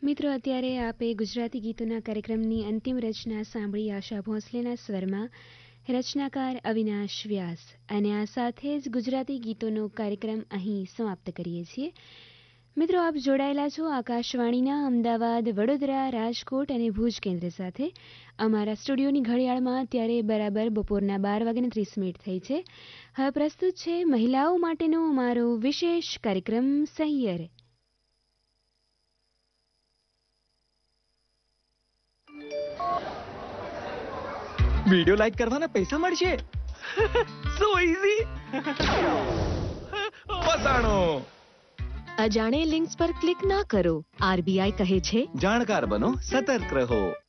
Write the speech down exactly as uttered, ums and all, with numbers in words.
મિત્રો, અત્યારે આપે ગુજરાતી ગીતોના કાર્યક્રમની અંતિમ રચના સાંભળી આશા ભોંસલેના સ્વરમાં, રચનાકાર અવિનાશ વ્યાસ. અને આ સાથે જ ગુજરાતી ગીતોનો કાર્યક્રમ અહીં સમાપ્ત કરીએ છીએ. મિત્રો, આપ જોડાયેલા છો આકાશવાણીના અમદાવાદ, વડોદરા, રાજકોટ અને ભુજ કેન્દ્ર સાથે. અમારા સ્ટુડિયોની ઘડિયાળમાં અત્યારે બરાબર બપોરના બાર વાગ્યાને ત્રીસ મિનિટ થઈ છે. હવે પ્રસ્તુત છે મહિલાઓ માટેનો અમારો વિશેષ કાર્યક્રમ સહિયર. વિડિયો લાઈક કરવાના પૈસા મળશે. સો ઈઝી. ફસાણો. અજાણે લિંક્સ પર ક્લિક ના કરો. આરબીઆઈ કહે છે, જાણકાર બનો, સતર્ક રહો.